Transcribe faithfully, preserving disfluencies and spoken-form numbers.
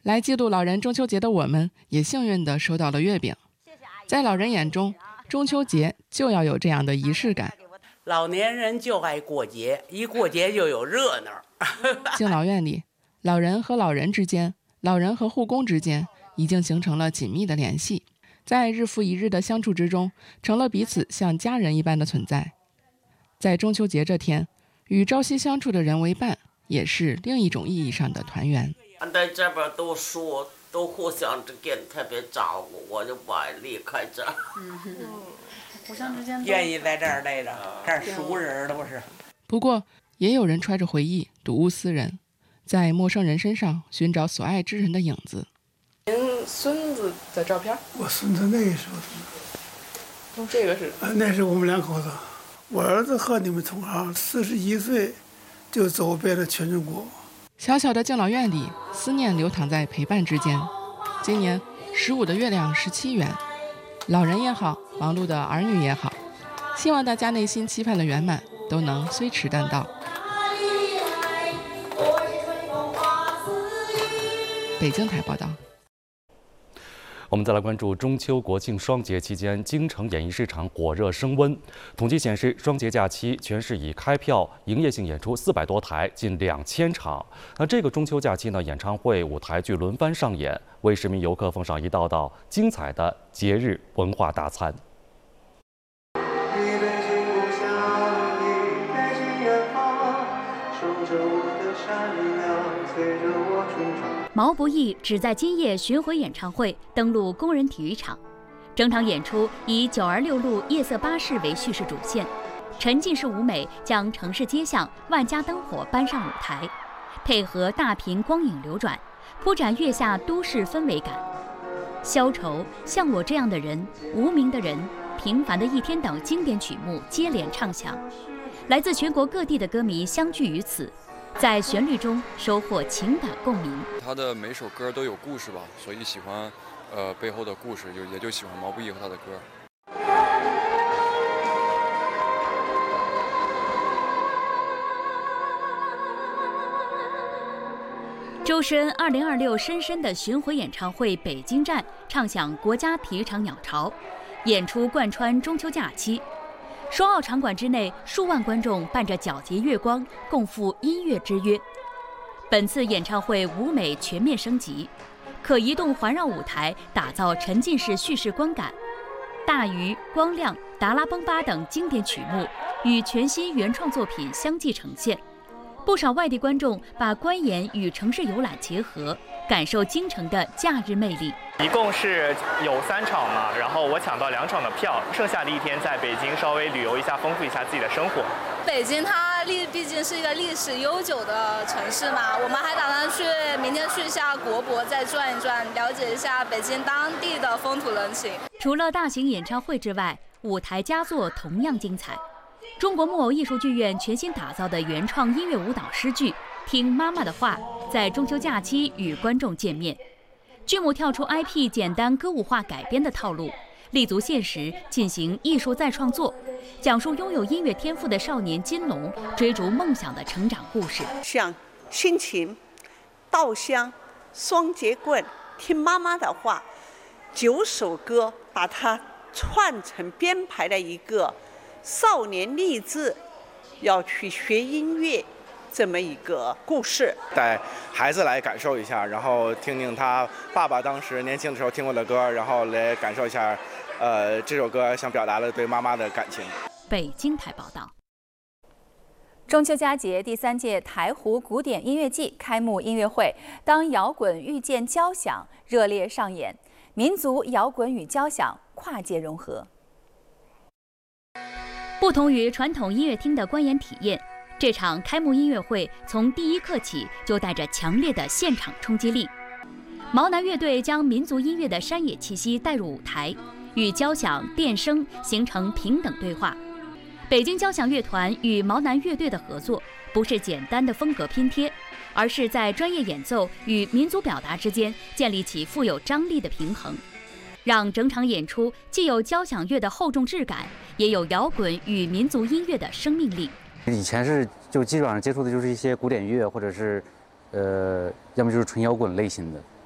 来记录老人中秋节的我们，也幸运地收到了月饼。在老人眼中，中秋节就要有这样的仪式感。 老年人就爱过节，一过节就有热闹。 敬老院里，老人和老人之间，老人和护工之间，已经形成了紧密的联系。在日复一日的相处之中，成了彼此像家人一般的存在。在中秋节这天，与朝夕相处的人为伴，也是另一种意义上的团圆。 在这边都说都互相之间特别照顾，我就不爱离开这儿。 嗯嗯，互相之间愿意在这儿待着，这儿熟人都是。 不过，也有人揣着回忆，睹物思人，在陌生人身上寻找所爱之人的影子。 您孙子的照片？ 我孙子那时候， 哦，这个是？ 呃，那是我们两口子。我儿子和你们同行，四十一岁就走遍了全中国。 小小的敬老院里，思念流淌在陪伴之间。今年十五的月亮十七圆，老人也好，忙碌的儿女也好，希望大家内心期盼的圆满都能虽迟但到。北京台报道。 我们再来关注中秋国庆双节期间，京城演艺市场火热升温。统计显示，双节假期全市已开票营业性演出四百多台，近两千场。那这个中秋假期呢，演唱会、舞台剧轮番上演，为市民游客奉上一道道精彩的节日文化大餐。 毛不易只在今夜巡回演唱会登陆工人体育场，整场演出以九二六路夜色巴士为叙事主线，沉浸式舞美将城市街巷万家灯火搬上舞台，配合大屏光影流转，铺展月下都市氛围感。消愁、像我这样的人、无名的人、平凡的一天等经典曲目接连唱响，来自全国各地的歌迷相聚于此，在旋律中收获情感共鸣。 他的每首歌都有故事吧，所以喜欢，呃，背后的故事，就也就喜欢毛不易和他的歌。 周深二零二六深深的巡回演唱会北京站唱响国家体育场鸟巢，演出贯穿中秋假期。双奥场馆之内，数万观众伴着皎洁月光，共赴音乐之约。本次演唱会舞美全面升级，可移动环绕舞台打造沉浸式叙事观感。大鱼、光亮、达拉崩巴等经典曲目与全新原创作品相继呈现。不少外地观众把观演与城市游览结合，感受京城的假日魅力。 一共是有三场嘛，然后我抢到两场的票，剩下的一天在北京稍微旅游一下，丰富一下自己的生活。 北京它历毕竟是一个历史悠久的城市嘛，我们还打算去明天去一下国博，再转一转，了解一下北京当地的风土人情。 除了大型演唱会之外，舞台佳作同样精彩。中国木偶艺术剧院全新打造的原创音乐舞蹈诗剧《听妈妈的话》在中秋假期与观众见面。剧目跳出 I P 简单歌舞化改编的套路，立足现实进行艺术再创作，讲述拥有音乐天赋的少年金龙追逐梦想的成长故事。 像心情、稻香、双节棍、听妈妈的话，九首歌把它串成编排的一个少年立志要去学音乐这么一个故事， 带孩子来感受一下，然后听听他爸爸当时年轻的时候听过的歌，然后来感受一下，呃，这首歌想表达的对妈妈的感情。 北京台报道。 中秋佳节第三届台湖古典音乐季开幕音乐会，当摇滚遇见交响热烈上演，民族摇滚与交响跨界融合。 不同于传统音乐厅的观演体验，这场开幕音乐会从第一刻起就带着强烈的现场冲击力。毛南乐队将民族音乐的山野气息带入舞台，与交响、电声形成平等对话。北京交响乐团与毛南乐队的合作，不是简单的风格拼贴，而是在专业演奏与民族表达之间建立起富有张力的平衡，让整场演出既有交响乐的厚重质感，也有摇滚与民族音乐的生命力。 以前是就基本上接触的就是一些古典乐，或者是，呃，要么就是纯摇滚类型的。